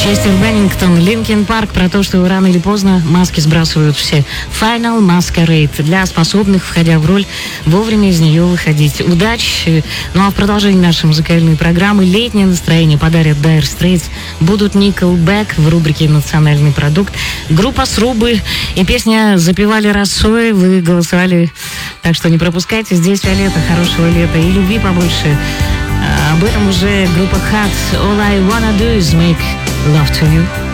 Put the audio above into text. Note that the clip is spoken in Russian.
Честер Беннингтон, Линкин Парк, про то, что рано или поздно маски сбрасывают все. Final Masquerade для способных, входя в роль, вовремя из нее выходить. Удачи! Ну а в продолжении нашей музыкальной программы летнее настроение подарят Dire Straits, будут Nickelback в рубрике «Национальный продукт», группа Срубы и песня «Запивали росой», вы голосовали, так что не пропускайте. Здесь Виолетта, хорошего лета и любви побольше. Об этом уже группа Hot. All I wanna do is make love to you.